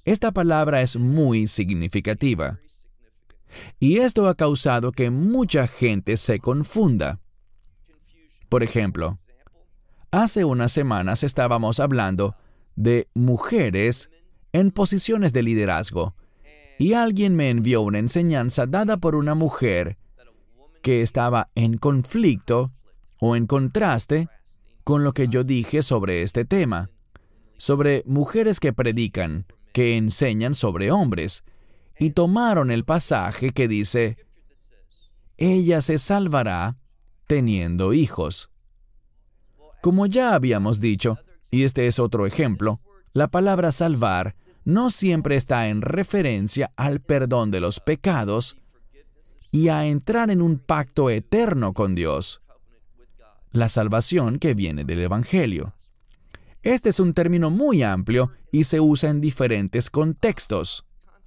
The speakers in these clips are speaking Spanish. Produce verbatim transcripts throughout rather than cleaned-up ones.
Esta palabra es muy significativa. Y esto ha causado que mucha gente se confunda. Por ejemplo, hace unas semanas estábamos hablando de mujeres en posiciones de liderazgo, y alguien me envió una enseñanza dada por una mujer que estaba en conflicto o en contraste con lo que yo dije sobre este tema, sobre mujeres que predican, que enseñan sobre hombres, y tomaron el pasaje que dice, ella se salvará teniendo hijos. Como ya habíamos dicho, y este es otro ejemplo, la palabra salvar no siempre está en referencia al perdón de los pecados y a entrar en un pacto eterno con Dios, la salvación que viene del Evangelio. Este es un término muy amplio y se usa en diferentes contextos.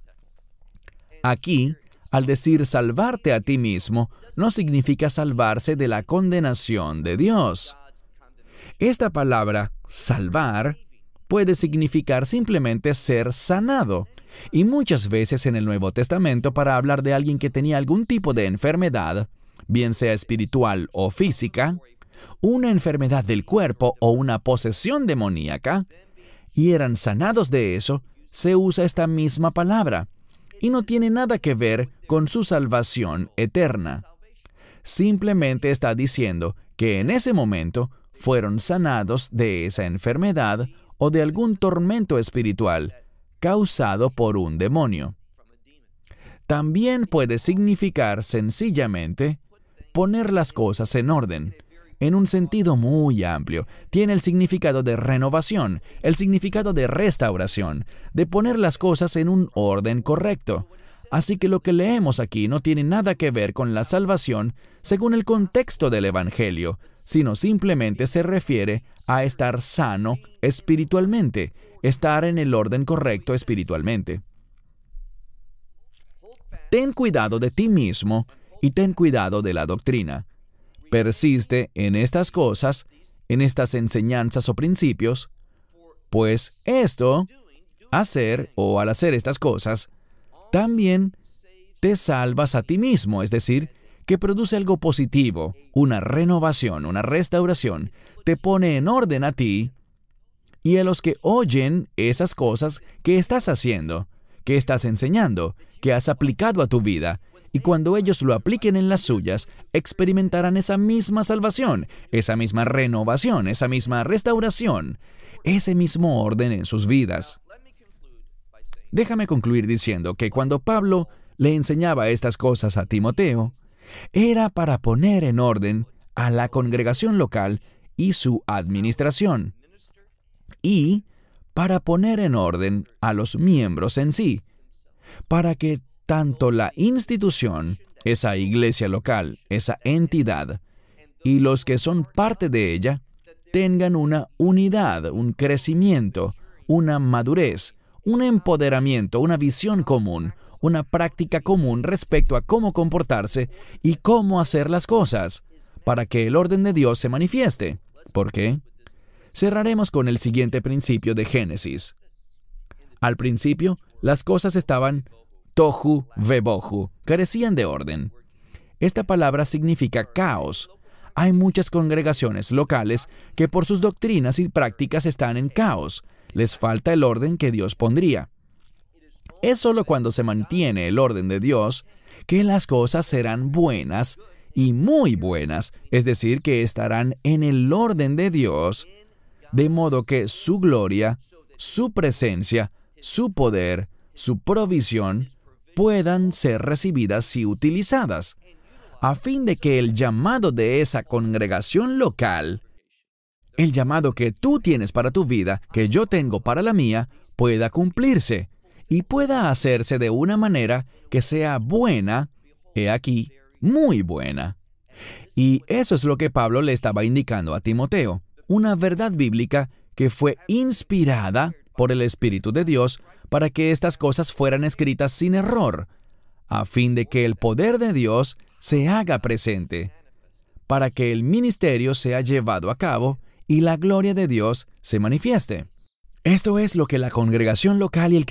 Aquí, al decir salvarte a ti mismo, no significa salvarse de la condenación de Dios. Esta palabra, salvar, puede significar simplemente ser sanado. Y muchas veces en el Nuevo Testamento, para hablar de alguien que tenía algún tipo de enfermedad, bien sea espiritual o física, una enfermedad del cuerpo o una posesión demoníaca, y eran sanados de eso, se usa esta misma palabra, y no tiene nada que ver con su salvación eterna. Simplemente está diciendo que en ese momento fueron sanados de esa enfermedad o de algún tormento espiritual causado por un demonio. También puede significar sencillamente poner las cosas en orden, en un sentido muy amplio. Tiene el significado de renovación, el significado de restauración, de poner las cosas en un orden correcto. Así que lo que leemos aquí no tiene nada que ver con la salvación según el contexto del Evangelio, sino simplemente se refiere a estar sano espiritualmente, estar en el orden correcto espiritualmente. Ten cuidado de ti mismo y ten cuidado de la doctrina. Persiste en estas cosas, en estas enseñanzas o principios, pues esto, hacer o al hacer estas cosas, también te salvas a ti mismo, es decir, que produce algo positivo, una renovación, una restauración, te pone en orden a ti y a los que oyen esas cosas que estás haciendo, que estás enseñando, que has aplicado a tu vida. Y cuando ellos lo apliquen en las suyas, experimentarán esa misma salvación, esa misma renovación, esa misma restauración, ese mismo orden en sus vidas. Déjame concluir diciendo que cuando Pablo le enseñaba estas cosas a Timoteo, era para poner en orden a la congregación local y su administración, y para poner en orden a los miembros en sí, para que tanto la institución, esa iglesia local, esa entidad, y los que son parte de ella, tengan una unidad, un crecimiento, una madurez, un empoderamiento, una visión común, una práctica común respecto a cómo comportarse y cómo hacer las cosas, para que el orden de Dios se manifieste. ¿Por qué? Cerraremos con el siguiente principio de Génesis. Al principio, las cosas estaban tohu vebohu, carecían de orden. Esta palabra significa caos. Hay muchas congregaciones locales que por sus doctrinas y prácticas están en caos. Les falta el orden que Dios pondría. Es solo cuando se mantiene el orden de Dios que las cosas serán buenas y muy buenas, es decir, que estarán en el orden de Dios, de modo que su gloria, su presencia, su poder, su provisión puedan ser recibidas y utilizadas, a fin de que el llamado de esa congregación local, el llamado que tú tienes para tu vida, que yo tengo para la mía, pueda cumplirse y pueda hacerse de una manera que sea buena, he aquí, muy buena. Y eso es lo que Pablo le estaba indicando a Timoteo, una verdad bíblica que fue inspirada por el Espíritu de Dios para que estas cosas fueran escritas sin error, a fin de que el poder de Dios se haga presente, para que el ministerio sea llevado a cabo y la gloria de Dios se manifieste. Esto es lo que la congregación local y el